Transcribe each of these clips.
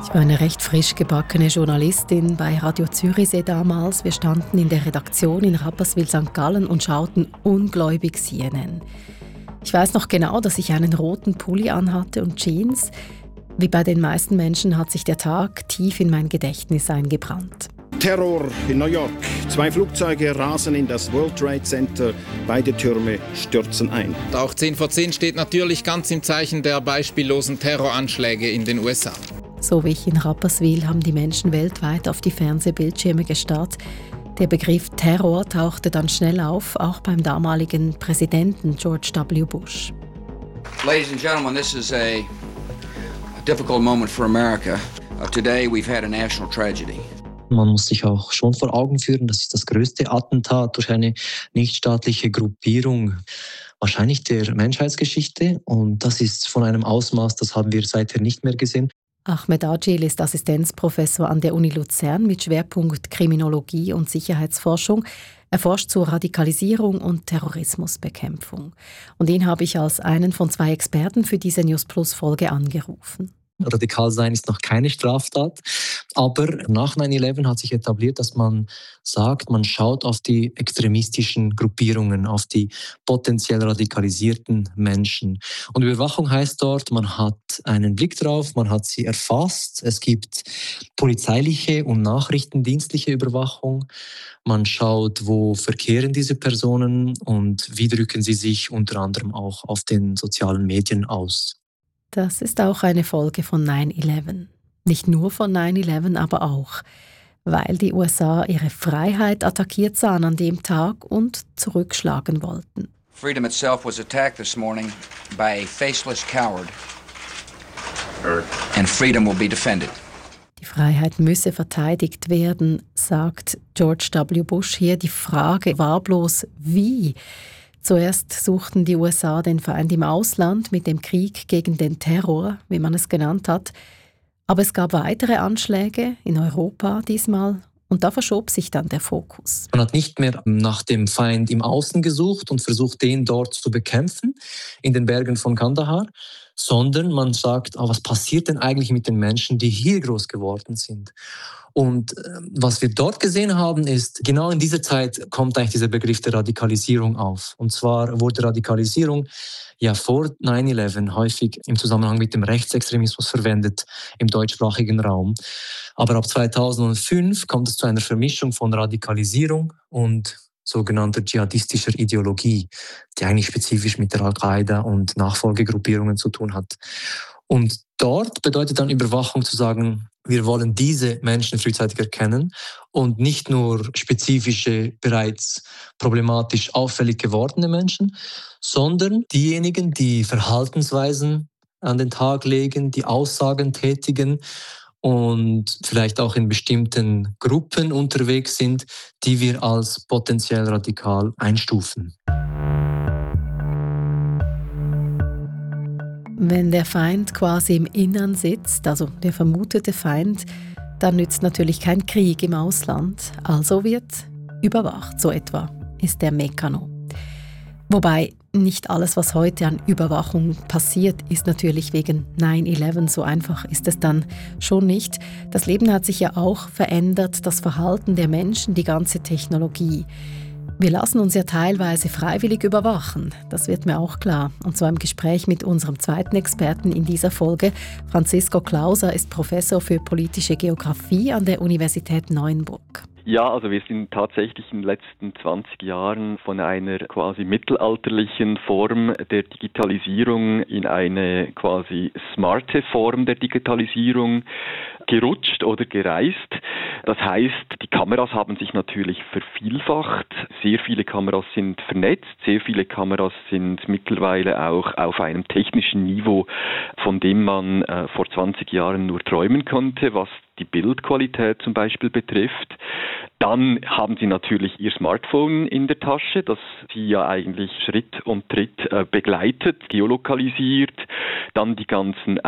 Ich war eine recht frisch gebackene Journalistin bei Radio Zürichsee damals. Wir standen in der Redaktion in Rapperswil St. Gallen und schauten ungläubig CNN. Ich weiß noch genau, dass ich einen roten Pulli anhatte und Jeans. Wie bei den meisten Menschen hat sich der Tag tief in mein Gedächtnis eingebrannt. Terror in New York. 2 Flugzeuge rasen in das World Trade Center. Beide Türme stürzen ein. Auch 10 vor 10 steht natürlich ganz im Zeichen der beispiellosen Terroranschläge in den USA. So wie ich in Rapperswil haben die Menschen weltweit auf die Fernsehbildschirme gestarrt. Der Begriff Terror tauchte dann schnell auf, auch beim damaligen Präsidenten George W. Bush. Ladies and gentlemen, this is a difficult moment for America. Today we've had a national tragedy. Man muss sich auch schon vor Augen führen, das ist das größte Attentat durch eine nichtstaatliche Gruppierung, wahrscheinlich der Menschheitsgeschichte. Und das ist von einem Ausmaß, das haben wir seither nicht mehr gesehen. Ahmed Agil ist Assistenzprofessor an der Uni Luzern mit Schwerpunkt Kriminologie und Sicherheitsforschung. Er forscht zur Radikalisierung und Terrorismusbekämpfung. Und ihn habe ich als einen von 2 Experten für diese News Plus Folge angerufen. Radikal sein ist noch keine Straftat, aber nach 9/11 hat sich etabliert, dass man sagt, man schaut auf die extremistischen Gruppierungen, auf die potenziell radikalisierten Menschen. Und Überwachung heißt dort, man hat einen Blick drauf, man hat sie erfasst. Es gibt polizeiliche und nachrichtendienstliche Überwachung. Man schaut, wo verkehren diese Personen und wie drücken sie sich unter anderem auch auf den sozialen Medien aus. Das ist auch eine Folge von 9/11. Nicht nur von 9/11, aber auch, weil die USA ihre Freiheit attackiert sahen an dem Tag und zurückschlagen wollten. Freedom itself was attacked this morning by a faceless coward. And freedom will be defended. Die Freiheit müsse verteidigt werden, sagt George W. Bush hier. Die Frage war bloß, wie? Zuerst suchten die USA den Feind im Ausland mit dem Krieg gegen den Terror, wie man es genannt hat. Aber es gab weitere Anschläge in Europa diesmal und da verschob sich dann der Fokus. Man hat nicht mehr nach dem Feind im Außen gesucht und versucht, den dort zu bekämpfen, in den Bergen von Kandahar, sondern man sagt, was passiert denn eigentlich mit den Menschen, die hier groß geworden sind? Und was wir dort gesehen haben, ist, genau in dieser Zeit kommt eigentlich dieser Begriff der Radikalisierung auf. Und zwar wurde Radikalisierung ja vor 9/11 häufig im Zusammenhang mit dem Rechtsextremismus verwendet im deutschsprachigen Raum. Aber ab 2005 kommt es zu einer Vermischung von Radikalisierung und sogenannter dschihadistischer Ideologie, die eigentlich spezifisch mit der Al-Qaida und Nachfolgegruppierungen zu tun hat. Und dort bedeutet dann Überwachung zu sagen, wir wollen diese Menschen frühzeitig erkennen und nicht nur spezifische, bereits problematisch auffällig gewordene Menschen, sondern diejenigen, die Verhaltensweisen an den Tag legen, die Aussagen tätigen und vielleicht auch in bestimmten Gruppen unterwegs sind, die wir als potenziell radikal einstufen. Wenn der Feind quasi im Innern sitzt, also der vermutete Feind, dann nützt natürlich kein Krieg im Ausland. Also wird überwacht, so etwa ist der Mekano. Wobei nicht alles, was heute an Überwachung passiert, ist natürlich wegen 9/11. So einfach ist es dann schon nicht. Das Leben hat sich ja auch verändert, das Verhalten der Menschen, die ganze Technologie. Wir lassen uns ja teilweise freiwillig überwachen, das wird mir auch klar. Und zwar im Gespräch mit unserem zweiten Experten in dieser Folge. Francisco Klauser ist Professor für politische Geografie an der Universität Neuenburg. Ja, also wir sind tatsächlich in den letzten 20 Jahren von einer quasi mittelalterlichen Form der Digitalisierung in eine quasi smarte Form der Digitalisierung gerutscht oder gereist. Das heißt, die Kameras haben sich natürlich vervielfacht. Sehr viele Kameras sind vernetzt. Sehr viele Kameras sind mittlerweile auch auf einem technischen Niveau, von dem man vor 20 Jahren nur träumen konnte, was die Bildqualität zum Beispiel betrifft. Dann haben sie natürlich ihr Smartphone in der Tasche, das sie ja eigentlich Schritt und Tritt begleitet, geolokalisiert. Dann die ganzen Apps,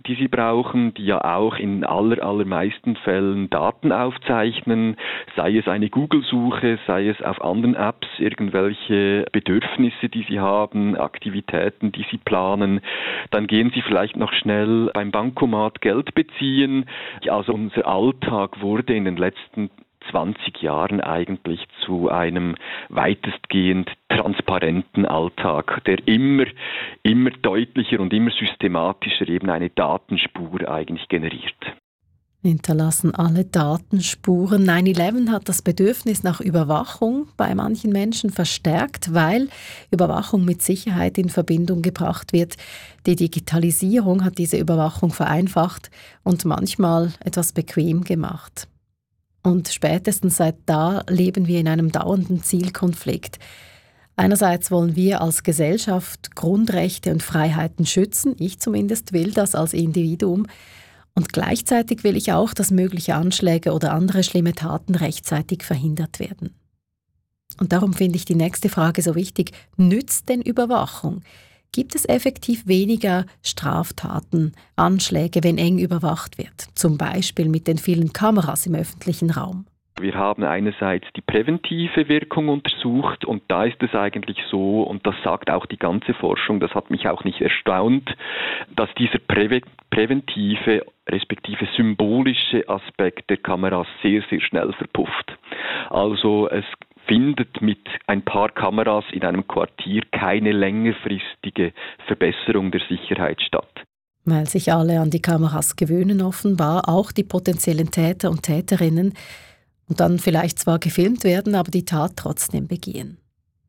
die sie brauchen, die ja auch in allermeisten Fällen Daten aufzeichnen, sei es eine Google-Suche, sei es auf anderen Apps irgendwelche Bedürfnisse, die sie haben, Aktivitäten, die sie planen. Dann gehen sie vielleicht noch schnell beim Bankomat Geld beziehen. Also unser Alltag wurde in den letzten 20 Jahren eigentlich zu einem weitestgehend transparenten Alltag, der immer deutlicher und immer systematischer eben eine Datenspur eigentlich generiert. Hinterlassen alle Datenspuren. 9/11 hat das Bedürfnis nach Überwachung bei manchen Menschen verstärkt, weil Überwachung mit Sicherheit in Verbindung gebracht wird. Die Digitalisierung hat diese Überwachung vereinfacht und manchmal etwas bequem gemacht. Und spätestens seit da leben wir in einem dauernden Zielkonflikt. Einerseits wollen wir als Gesellschaft Grundrechte und Freiheiten schützen. Ich zumindest will das als Individuum. Und gleichzeitig will ich auch, dass mögliche Anschläge oder andere schlimme Taten rechtzeitig verhindert werden. Und darum finde ich die nächste Frage so wichtig. Nützt denn Überwachung? Gibt es effektiv weniger Straftaten, Anschläge, wenn eng überwacht wird? Zum Beispiel mit den vielen Kameras im öffentlichen Raum. Wir haben einerseits die präventive Wirkung untersucht und da ist es eigentlich so, und das sagt auch die ganze Forschung, das hat mich auch nicht erstaunt, dass dieser präventive respektive symbolische Aspekt der Kameras sehr, sehr schnell verpufft. Also es findet mit ein paar Kameras in einem Quartier keine längerfristige Verbesserung der Sicherheit statt. Weil sich alle an die Kameras gewöhnen offenbar, auch die potenziellen Täter und Täterinnen, und dann vielleicht zwar gefilmt werden, aber die Tat trotzdem begehen.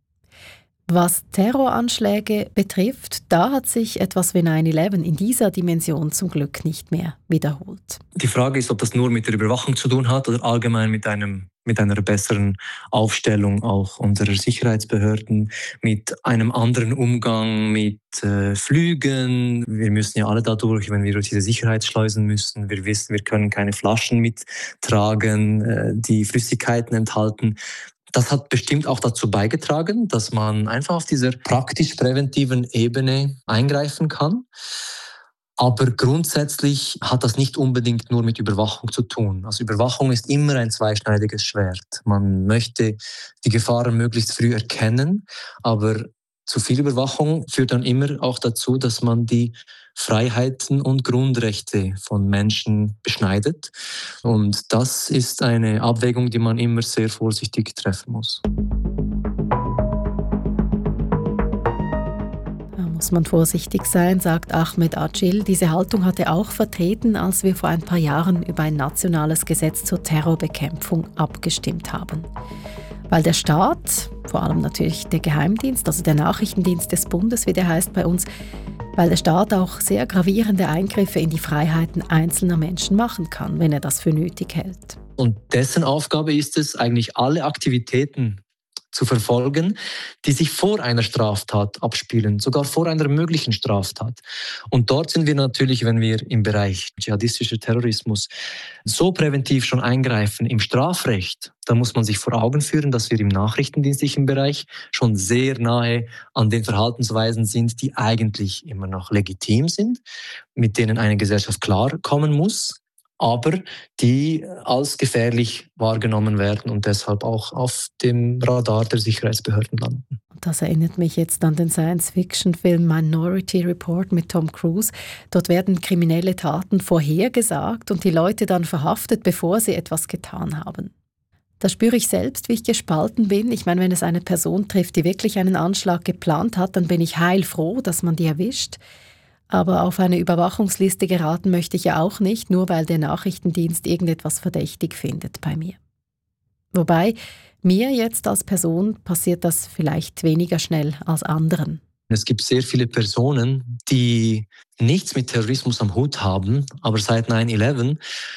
Was Terroranschläge betrifft, da hat sich etwas wie 9/11 in dieser Dimension zum Glück nicht mehr wiederholt. Die Frage ist, ob das nur mit der Überwachung zu tun hat oder allgemein mit einer besseren Aufstellung auch unserer Sicherheitsbehörden, mit einem anderen Umgang mit Flügen. Wir müssen ja alle dadurch, wenn wir durch diese Sicherheitsschleusen müssen, wir wissen, wir können keine Flaschen mittragen, die Flüssigkeiten enthalten. Das hat bestimmt auch dazu beigetragen, dass man einfach auf dieser praktisch-präventiven Ebene eingreifen kann. Aber grundsätzlich hat das nicht unbedingt nur mit Überwachung zu tun. Also Überwachung ist immer ein zweischneidiges Schwert. Man möchte die Gefahren möglichst früh erkennen, aber zu viel Überwachung führt dann immer auch dazu, dass man die Freiheiten und Grundrechte von Menschen beschneidet. Und das ist eine Abwägung, die man immer sehr vorsichtig treffen muss. Da muss man vorsichtig sein, sagt Ahmed Acil. Diese Haltung hat er auch vertreten, als wir vor ein paar Jahren über ein nationales Gesetz zur Terrorbekämpfung abgestimmt haben. Weil der Staat, vor allem natürlich der Geheimdienst, also der Nachrichtendienst des Bundes, wie der heißt bei uns, weil der Staat auch sehr gravierende Eingriffe in die Freiheiten einzelner Menschen machen kann, wenn er das für nötig hält. Und dessen Aufgabe ist es, eigentlich alle Aktivitäten zu verfolgen, die sich vor einer Straftat abspielen, sogar vor einer möglichen Straftat. Und dort sind wir natürlich, wenn wir im Bereich dschihadistischer Terrorismus so präventiv schon eingreifen im Strafrecht, da muss man sich vor Augen führen, dass wir im nachrichtendienstlichen Bereich schon sehr nahe an den Verhaltensweisen sind, die eigentlich immer noch legitim sind, mit denen eine Gesellschaft klarkommen muss, aber die als gefährlich wahrgenommen werden und deshalb auch auf dem Radar der Sicherheitsbehörden landen. Das erinnert mich jetzt an den Science-Fiction-Film Minority Report mit Tom Cruise. Dort werden kriminelle Taten vorhergesagt und die Leute dann verhaftet, bevor sie etwas getan haben. Da spüre ich selbst, wie ich gespalten bin. Ich meine, wenn es eine Person trifft, die wirklich einen Anschlag geplant hat, dann bin ich heilfroh, dass man die erwischt. Aber auf eine Überwachungsliste geraten möchte ich ja auch nicht, nur weil der Nachrichtendienst irgendetwas verdächtig findet bei mir. Wobei, mir jetzt als Person passiert das vielleicht weniger schnell als anderen. Es gibt sehr viele Personen, die nichts mit Terrorismus am Hut haben, aber seit 9/11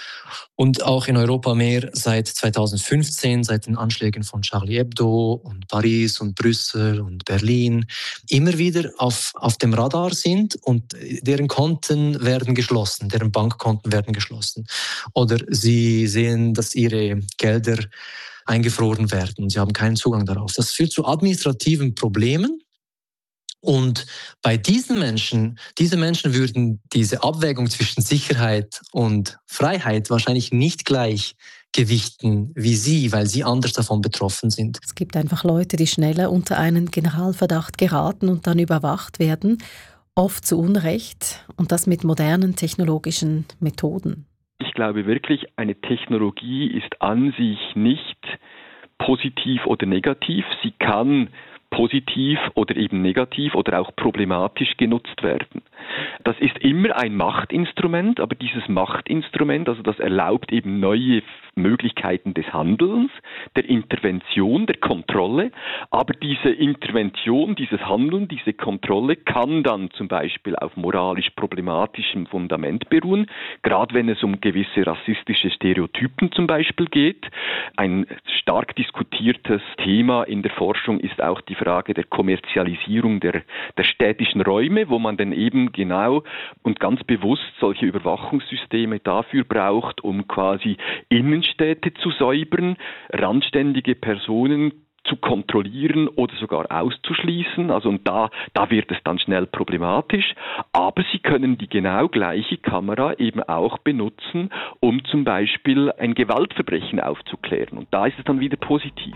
und auch in Europa mehr seit 2015, seit den Anschlägen von Charlie Hebdo und Paris und Brüssel und Berlin, immer wieder auf dem Radar sind und deren Konten werden geschlossen, deren Bankkonten werden geschlossen. Oder sie sehen, dass ihre Gelder eingefroren werden und sie haben keinen Zugang darauf. Das führt zu administrativen Problemen. Und bei diesen Menschen würden diese Abwägung zwischen Sicherheit und Freiheit wahrscheinlich nicht gleich gewichten wie Sie, weil Sie anders davon betroffen sind. Es gibt einfach Leute, die schneller unter einen Generalverdacht geraten und dann überwacht werden, oft zu Unrecht, und das mit modernen technologischen Methoden. Ich glaube wirklich, eine Technologie ist an sich nicht positiv oder negativ. Sie kann positiv oder eben negativ oder auch problematisch genutzt werden. Das ist immer ein Machtinstrument, aber dieses Machtinstrument, also das erlaubt eben neue Möglichkeiten des Handelns, der Intervention, der Kontrolle, aber diese Intervention, dieses Handeln, diese Kontrolle kann dann zum Beispiel auf moralisch problematischem Fundament beruhen, gerade wenn es um gewisse rassistische Stereotypen zum Beispiel geht. Ein stark diskutiertes Thema in der Forschung ist auch die Frage der Kommerzialisierung der städtischen Räume, wo man dann eben genau und ganz bewusst solche Überwachungssysteme dafür braucht, um quasi Innenstädte zu säubern, randständige Personen zu kontrollieren oder sogar auszuschließen. Also und da wird es dann schnell problematisch. Aber Sie können die genau gleiche Kamera eben auch benutzen, um zum Beispiel ein Gewaltverbrechen aufzuklären. Und da ist es dann wieder positiv.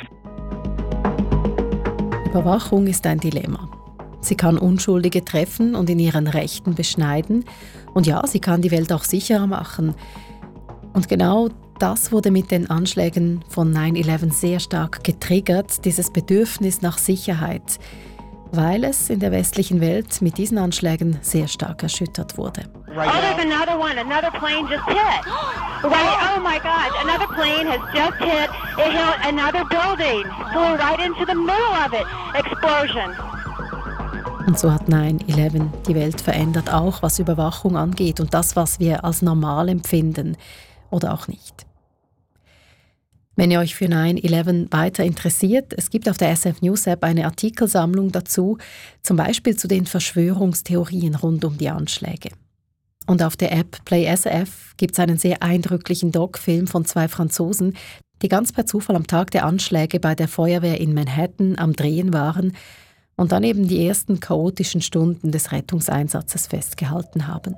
Überwachung ist ein Dilemma. Sie kann Unschuldige treffen und in ihren Rechten beschneiden. Und ja, sie kann die Welt auch sicherer machen. Und genau das wurde mit den Anschlägen von 9/11 sehr stark getriggert, dieses Bedürfnis nach Sicherheit, weil es in der westlichen Welt mit diesen Anschlägen sehr stark erschüttert wurde. Oh, there's another one. Another plane just hit. Right. Oh my God. Another plane has just hit. It hit another building. Flew right into the middle of it. Explosion. Und so hat 9/11 die Welt verändert, auch was Überwachung angeht und das, was wir als normal empfinden oder auch nicht. Wenn ihr euch für 9/11 weiter interessiert, es gibt auf der SF News App eine Artikelsammlung dazu, zum Beispiel zu den Verschwörungstheorien rund um die Anschläge. Und auf der App Play SF gibt es einen sehr eindrücklichen Doc-Film von 2 Franzosen, die ganz per Zufall am Tag der Anschläge bei der Feuerwehr in Manhattan am Drehen waren und dann eben die ersten chaotischen Stunden des Rettungseinsatzes festgehalten haben.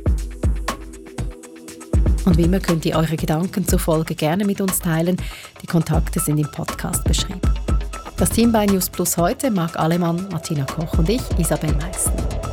Und wie immer könnt ihr eure Gedanken zur Folge gerne mit uns teilen. Die Kontakte sind im Podcast beschrieben. Das Team bei News Plus heute: Marc Alemann, Martina Koch und ich, Isabel Meissen.